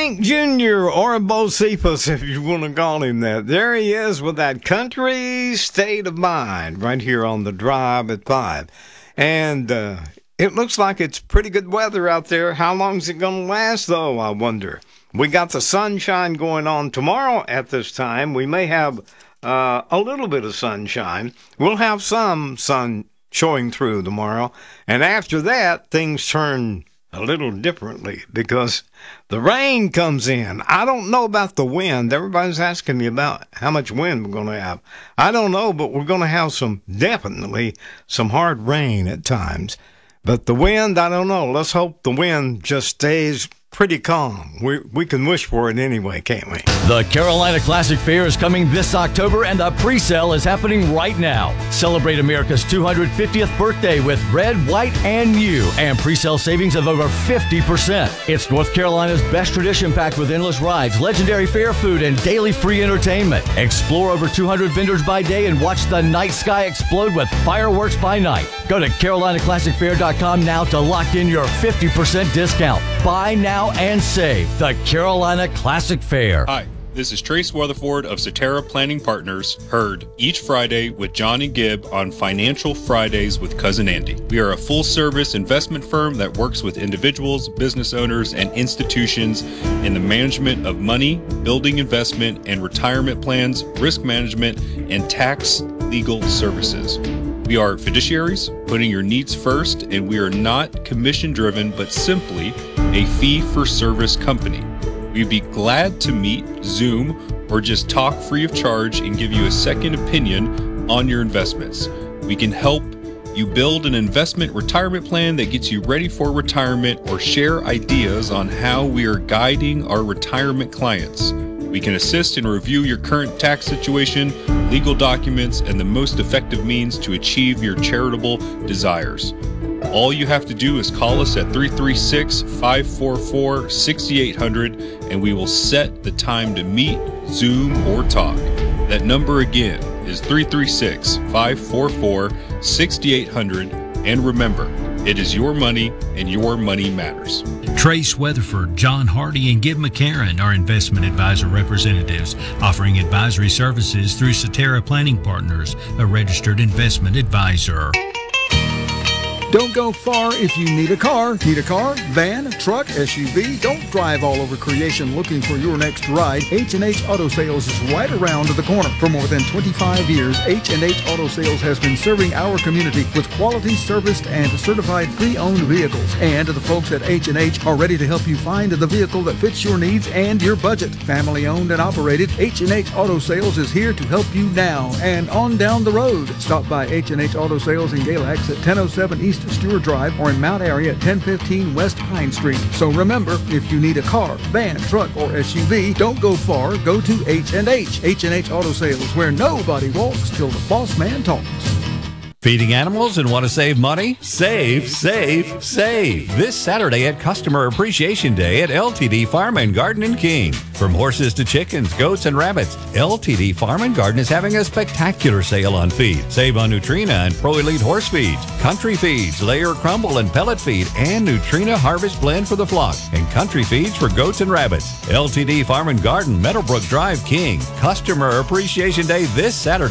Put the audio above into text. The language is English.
Hank Jr. or Bocephus, if you want to call him that. There he is with that country state of mind right here on the drive at 5. And it looks like it's pretty good weather out there. How long is it going to last, though, I wonder? We got the sunshine going on tomorrow at this time. We may have a little bit of sunshine. We'll have some sun showing through tomorrow. And after that, things turn a little differently because the rain comes in. I don't know about the wind. Everybody's asking me about how much wind we're going to have. I don't know, but we're going to have definitely some hard rain at times. But the wind, I don't know. Let's hope the wind just stays pretty calm. We can wish for it anyway, can't we? The Carolina Classic Fair is coming this October, and the pre-sale is happening right now. Celebrate America's 250th birthday with red, white, and new, and pre-sale savings of over 50%. It's North Carolina's best tradition, packed with endless rides, legendary fair food, and daily free entertainment. Explore over 200 vendors by day and watch the night sky explode with fireworks by night. Go to CarolinaClassicFair.com now to lock in your 50% discount. Buy now and save. The Carolina Classic Fair. Hi, this is Trace Weatherford of Cetera Planning Partners, heard each Friday with John and Gibb on Financial Fridays with Cousin Andy. We are a full-service investment firm that works with individuals, business owners, and institutions in the management of money, building investment and retirement plans, risk management, and tax legal services. We are fiduciaries, putting your needs first, and we are not commission-driven, but simply a fee-for-service company. We'd be glad to meet, Zoom, or just talk free of charge and give you a second opinion on your investments. We can help you build an investment retirement plan that gets you ready for retirement, or share ideas on how we are guiding our retirement clients. We can assist and review your current tax situation, legal documents, and the most effective means to achieve your charitable desires. All you have to do is call us at 336-544-6800, and we will set the time to meet, Zoom, or talk. That number again is 336-544-6800, and remember, it is your money, and your money matters. Trace Weatherford, John Hardy, and Gib McCarron are investment advisor representatives offering advisory services through Cetera Planning Partners, a registered investment advisor. Don't go far if you need a car. Need a car, van, truck, SUV? Don't drive all over creation looking for your next ride. H&H Auto Sales is right around the corner. For more than 25 years, H&H Auto Sales has been serving our community with quality serviced and certified pre-owned vehicles. And the folks at H&H are ready to help you find the vehicle that fits your needs and your budget. Family owned and operated, H&H Auto Sales is here to help you now and on down the road. Stop by H&H Auto Sales in Galax at 1007 East Stewart Drive, or in Mount Airy at 1015 West Pine Street. So remember, if you need a car, van, truck, or SUV, don't go far. Go to H&H. H&H Auto Sales, where nobody walks till the boss man talks. Feeding animals and want to save money? Save, save, save. This Saturday at Customer Appreciation Day at LTD Farm and Garden in King. From horses to chickens, goats, and rabbits, LTD Farm and Garden is having a spectacular sale on feed. Save on Nutrina and Pro Elite horse feeds, country feeds, layer crumble and pellet feed, and Nutrina Harvest Blend for the flock, and country feeds for goats and rabbits. LTD Farm and Garden, Meadowbrook Drive, King. Customer Appreciation Day this Saturday.